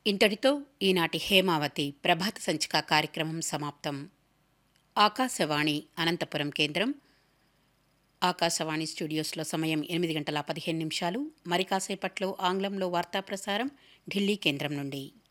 ఇంతటితో ఈనాటి హేమావతి ప్రభాత సంచిక కార్యక్రమం సమాప్తం. ఆకాశవాణి అనంతపురం కేంద్రం. ఆకాశవాణి స్టూడియోస్లో సమయం 8 గంటల 15 నిమిషాలు. మరి కాసేపట్లో ఆంగ్లంలో వార్తా ప్రసారం ఢిల్లీ కేంద్రం నుండి.